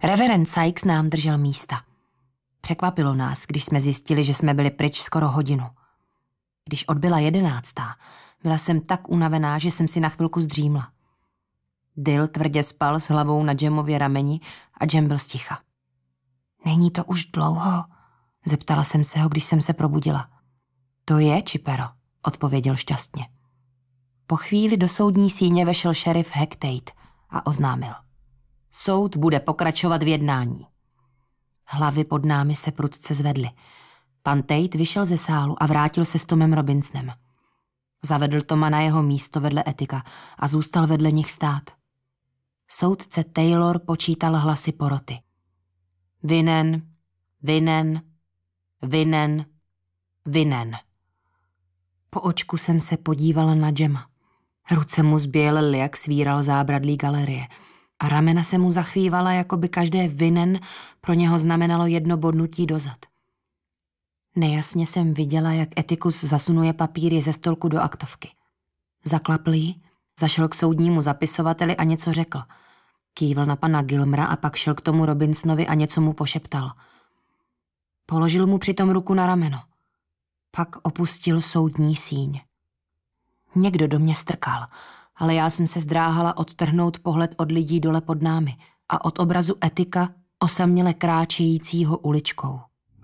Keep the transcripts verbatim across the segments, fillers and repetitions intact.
Reverend Sykes nám držel místa. Překvapilo nás, když jsme zjistili, že jsme byli pryč skoro hodinu. Když odbyla jedenáctá, byla jsem tak unavená, že jsem si na chvilku zdřímla. Dill tvrdě spal s hlavou na Jamově rameni a Jam byl sticha. Není to už dlouho? Zeptala jsem se ho, když jsem se probudila. To je, Chipero, odpověděl šťastně. Po chvíli do soudní síně vešel šerif Hack Tate a oznámil. Soud bude pokračovat v jednání. Hlavy pod námi se prudce zvedly. Pan Tate vyšel ze sálu a vrátil se s Tomem Robinsonem. Zavedl Toma na jeho místo vedle Etika a zůstal vedle nich stát. Soudce Taylor počítal hlasy poroty. Vinen, vinen, vinen, vinen. Po očku jsem se podívala na Jama. Ruce mu zbělely, jak svíral zábradlí galerie a ramena se mu zachvívala, jako by každé vinen pro něho znamenalo jedno bodnutí dozad. Nejasně jsem viděla, jak Etikus zasunuje papíry ze stolku do aktovky. Zaklapl ji, zašel k soudnímu zapisovateli a něco řekl. Kývl na pana Gilmra a pak šel k tomu Robinsonovi a něco mu pošeptal. Položil mu přitom ruku na rameno. Pak opustil soudní síň. Někdo do mě strkal, ale já jsem se zdráhala odtrhnout pohled od lidí dole pod námi a od obrazu Etika osaměle kráčejícího uličkou.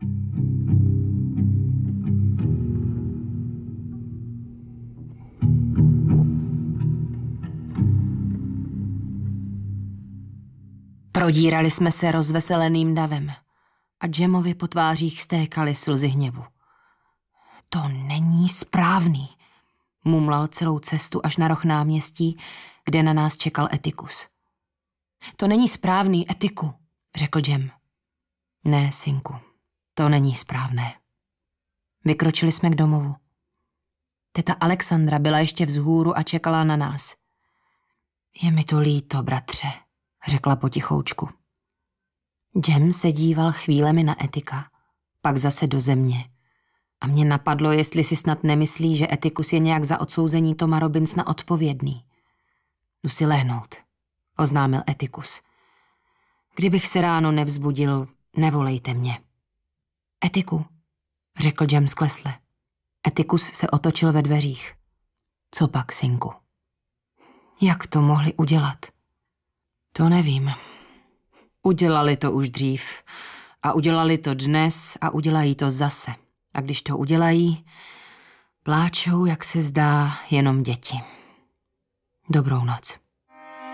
Prodírali jsme se rozveseleným davem a Jamovi po tvářích stékaly slzy hněvu. To není správný, mumlal celou cestu až na roh náměstí, kde na nás čekal Etikus. To není správný, Etiku, řekl Jam. Ne, synku, to není správné. Vykročili jsme k domovu. Teta Alexandra byla ještě vzhůru a čekala na nás. Je mi to líto, bratře, řekla potichoučku. Jam se díval chvílemi na Etika, pak zase do země. A mě napadlo, jestli si snad nemyslí, že Etikus je nějak za odsouzení Toma Robinsona odpovědný. Jdu si lehnout, oznámil Etikus. Kdybych se ráno nevzbudil, nevolejte mě. Etiku, řekl Jam sklesle. Etikus se otočil ve dveřích. Co pak, synku? Jak to mohli udělat? To nevím. Udělali to už dřív a udělali to dnes a udělají to zase. A když to udělají, pláčou, jak se zdá, jenom děti. Dobrou noc.